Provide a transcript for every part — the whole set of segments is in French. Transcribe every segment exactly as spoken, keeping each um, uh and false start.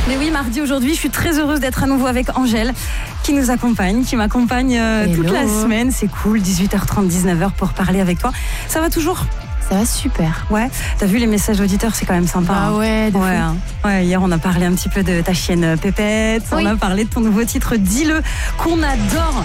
Mais oui, mardi aujourd'hui, je suis très heureuse d'être à nouveau avec Angèle qui nous accompagne, qui m'accompagne euh, toute la semaine. C'est cool, dix-huit heures trente, dix-neuf heures pour parler avec toi. Ça va toujours ? Ça va super. Ouais, t'as vu les messages auditeurs, c'est quand même sympa. Ah hein. ouais, de ouais, hein. ouais, hier on a parlé un petit peu de ta chienne Pépette, oui. On a parlé de ton nouveau titre Dis-le qu'on adore.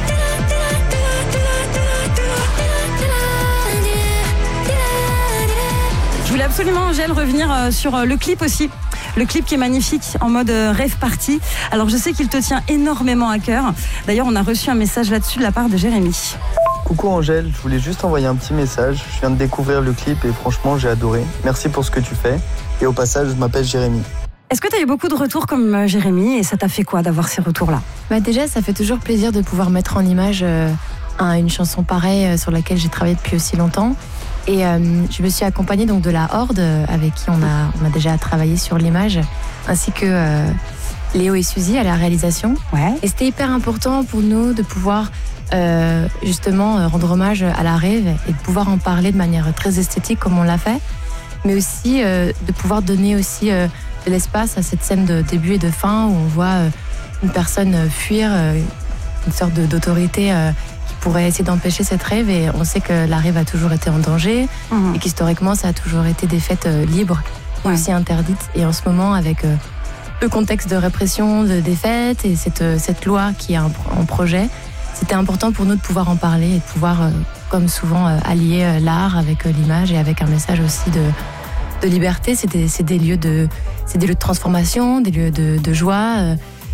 Je voulais absolument, Angèle, revenir sur le clip aussi. Le clip qui est magnifique, en mode rêve party. Alors je sais qu'il te tient énormément à cœur. D'ailleurs, on a reçu un message là-dessus de la part de Jérémy. Coucou Angèle, je voulais juste envoyer un petit message. Je viens de découvrir le clip et franchement, j'ai adoré. Merci pour ce que tu fais. Et au passage, je m'appelle Jérémy. Est-ce que tu as eu beaucoup de retours comme Jérémy et ça t'a fait quoi d'avoir ces retours-là ? Bah déjà, ça fait toujours plaisir de pouvoir mettre en image euh, une chanson pareille euh, sur laquelle j'ai travaillé depuis aussi longtemps. Et euh, je me suis accompagnée donc de la Horde avec qui on a, on a déjà travaillé sur l'image, ainsi que euh, Léo et Suzy à la réalisation. Ouais. Et c'était hyper important pour nous de pouvoir euh, justement rendre hommage à la rave et de pouvoir en parler de manière très esthétique comme on l'a fait, mais aussi euh, de pouvoir donner aussi euh, de l'espace à cette scène de début et de fin où on voit euh, une personne fuir, euh, une sorte de, d'autorité euh, pourrait essayer d'empêcher cette rave, et on sait que la rave a toujours été en danger mmh. et qu'historiquement ça a toujours été des fêtes euh, libres et ouais. aussi interdites, et en ce moment avec euh, le contexte de répression de, des fêtes et cette, euh, cette loi qui est en, en projet, c'était important pour nous de pouvoir en parler et de pouvoir euh, comme souvent euh, allier euh, l'art avec euh, l'image et avec un message aussi de, de liberté. C'est des, c'est des lieux de, c'est des lieux de transformation, des lieux de, de joie euh,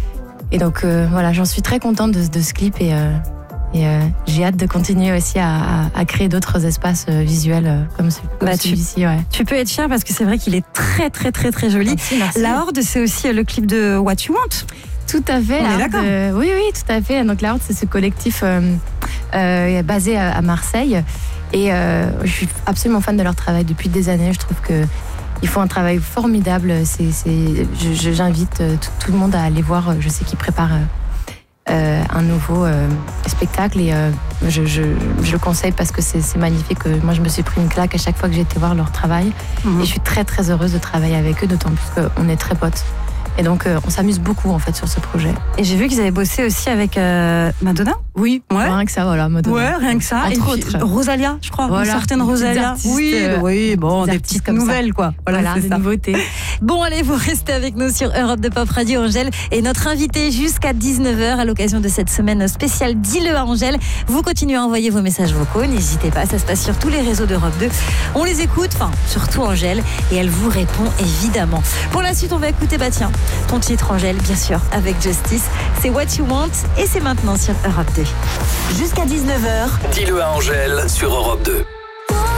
et donc euh, voilà, j'en suis très contente de, de ce clip et euh, Et euh, j'ai hâte de continuer aussi à, à, à créer d'autres espaces euh, visuels euh, comme, ce, comme bah, celui-ci. Ouais. Tu peux être fière parce que c'est vrai qu'il est très très très très joli. Merci, merci. La Horde, c'est aussi le clip de What You Want. Tout à fait. On est d'accord. Euh, oui, oui, tout à fait. Donc la Horde, c'est ce collectif euh, euh, basé à, à Marseille. Et euh, je suis absolument fan de leur travail depuis des années. Je trouve que ils font un travail formidable. C'est, c'est, je, j'invite tout, tout le monde à aller voir. Je sais qu'ils préparent Euh, un nouveau euh, spectacle et euh, je, je, je le conseille parce que c'est, c'est magnifique. Moi je me suis pris une claque à chaque fois que j'ai été voir leur travail mmh. et je suis très très heureuse de travailler avec eux, d'autant plus qu'on est très potes et donc euh, on s'amuse beaucoup en fait sur ce projet. Et j'ai vu qu'ils avaient bossé aussi avec euh, Madonna. Oui, ouais. rien que ça, voilà, Madonna. Ouais, rien que ça. Entre et autres. Puis, Rosalia, je crois, voilà, une certaine Rosalia. Artistes, oui, euh, oui, bon, des petites nouvelles, quoi. Voilà, voilà, des ça. nouveautés. Bon, allez, vous restez avec nous sur Europe de Pop Radio. Angèle est notre invitée jusqu'à dix-neuf heures à l'occasion de cette semaine spéciale Dis-le à Angèle. Vous continuez à envoyer vos messages vocaux, n'hésitez pas, ça se passe sur tous les réseaux d'Europe deux. On les écoute, enfin, surtout Angèle, et elle vous répond évidemment. Pour la suite, on va écouter, bah tiens, ton titre, Angèle, bien sûr, avec Justice. C'est What You Want, et c'est maintenant sur Europe deux. Jusqu'à dix-neuf heures. Dis-le à Angèle sur Europe deux.